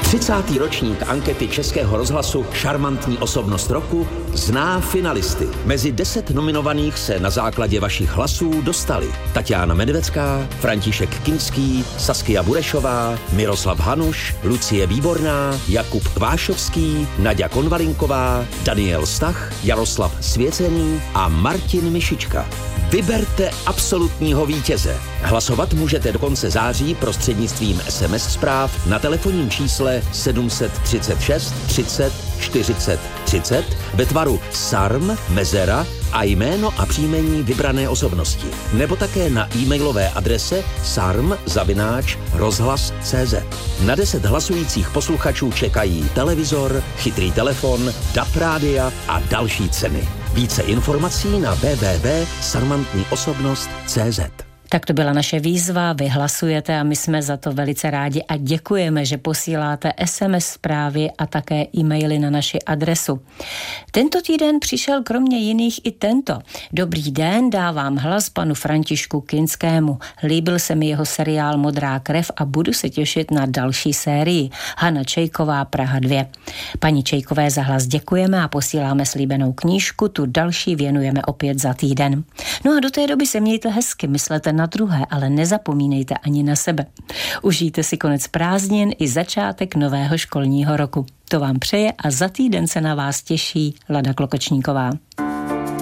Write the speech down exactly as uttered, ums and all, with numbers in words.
třicátý ročník ankety Českého rozhlasu Šarmantní osobnost roku zná finalisty. Mezi deset nominovaných se na základě vašich hlasů dostali Tatiana Medvecká, František Kinský, Saskia Burešová, Miroslav Hanuš, Lucie Výborná, Jakub Kvášovský, Naďa Konvalinková, Daniel Stach, Jaroslav Svěcený a Martin Mišička. Vyberte absolutního vítěze. Hlasovat můžete do konce září prostřednictvím es em es zpráv na telefonním čísle sedm set třicet šest třicet čtyřicet třicet ve tvaru sarm, mezera a jméno a příjmení vybrané osobnosti. Nebo také na e-mailové adrese sarm zavináč rozhlas tečka cé zet. Na deset hlasujících posluchačů čekají televizor, chytrý telefon, D A B rádia a další ceny. Více informací na w w w tečka sarmantní osobnost tečka cé zet. Tak to byla naše výzva, vy hlasujete a my jsme za to velice rádi a děkujeme, že posíláte es em es zprávy a také e-maily na naši adresu. Tento týden přišel kromě jiných i tento. Dobrý den, dávám hlas panu Františku Kinskému. Líbil se mi jeho seriál Modrá krev a budu se těšit na další sérii. Hana Čejková, Praha dva. Paní Čejkové za hlas děkujeme a posíláme slíbenou knížku, tu další věnujeme opět za týden. No a do té doby se mějte hezky, myslete na druhé, ale nezapomínejte ani na sebe. Užijte si konec prázdnin i začátek nového školního roku. To vám přeje a za týden se na vás těší Lada Klokočníková.